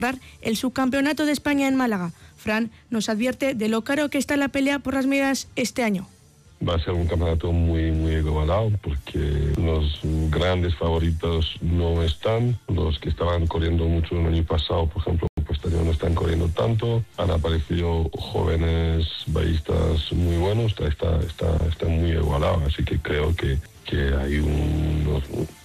el subcampeonato de España en Málaga. Fran nos advierte de lo caro que está la pelea por las medallas este año. Va a ser un campeonato muy igualado porque los grandes favoritos no están. Los que estaban corriendo mucho el año pasado, por ejemplo, pues todavía no están corriendo tanto. Han aparecido jóvenes ballistas muy buenos. Está muy igualado. Así que creo que hay unos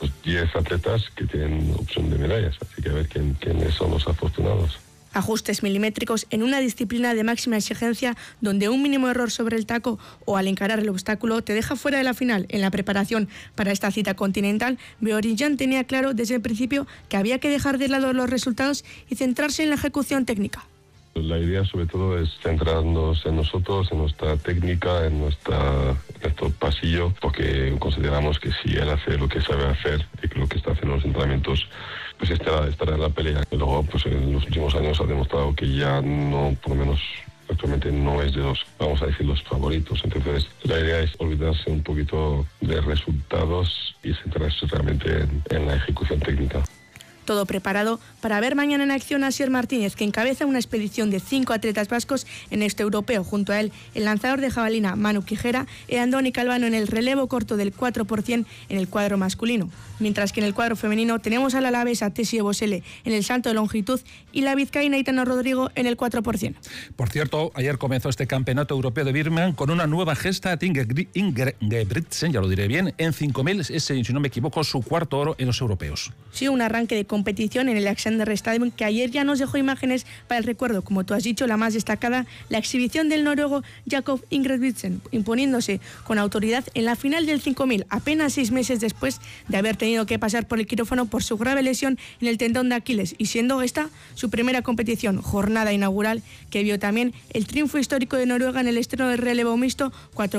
10 atletas que tienen opción de medallas. Así que a ver quiénes son los afortunados. Ajustes milimétricos en una disciplina de máxima exigencia donde un mínimo error sobre el taco o al encarar el obstáculo te deja fuera de la final. En la preparación para esta cita continental, Beorillan tenía claro desde el principio que había que dejar de lado los resultados y centrarse en la ejecución técnica. La idea sobre todo es centrarnos en nosotros, en nuestra técnica, en nuestro pasillo, porque consideramos que si él hace lo que sabe hacer y lo que está haciendo en los entrenamientos, pues estará en la pelea. Y luego, pues en los últimos años ha demostrado que ya no, por lo menos actualmente no es de los, vamos a decir, los favoritos. Entonces la idea es olvidarse un poquito de resultados y centrarse realmente en la ejecución técnica. Todo preparado para ver mañana en acción a Asier Martínez, que encabeza una expedición de 5 atletas vascos en este europeo. Junto a él, el lanzador de jabalina Manu Quijera y Andoni Calvano en el relevo corto del 4% en el cuadro masculino. Mientras que en el cuadro femenino tenemos al alavesa Tessie Bosele en el salto de longitud y la vizcaína Aitana Rodrigo en el 4%. Por cierto, ayer comenzó este campeonato europeo de Birmingham con una nueva gesta de Ingebrigtsen, ya lo diré bien, en 5.000, ese, si no me equivoco, su cuarto oro en los europeos. Sí, un arranque de competición en el Alexander Stadium que ayer ya nos dejó imágenes para el recuerdo. Como tú has dicho, la más destacada, la exhibición del noruego Jakob Ingebrigtsen, imponiéndose con autoridad en la final del 5.000, apenas 6 meses después de haber tenido que pasar por el quirófano por su grave lesión en el tendón de Aquiles, y siendo esta su primera competición, jornada inaugural que vio también el triunfo histórico de Noruega en el estreno del relevo mixto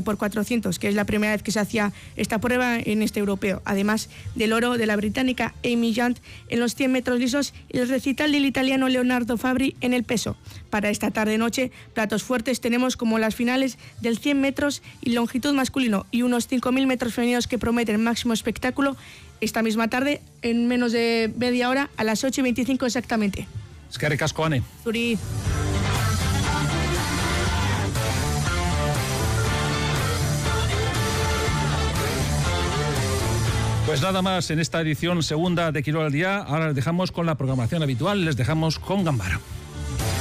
4x400, que es la primera vez que se hacía esta prueba en este europeo, además del oro de la británica Amy Jant en los 100 metros lisos y el recital del italiano Leonardo Fabri en el peso. Para esta tarde-noche, platos fuertes tenemos como las finales del 100 metros y longitud masculino y unos 5.000 metros femeninos que prometen máximo espectáculo esta misma tarde, en menos de media hora, a las 8:25 exactamente. Eskerrik asko, Ane. Zuri. Pues nada más en esta edición segunda de Quirol al Día. Ahora les dejamos con la programación habitual, les dejamos con Gambara.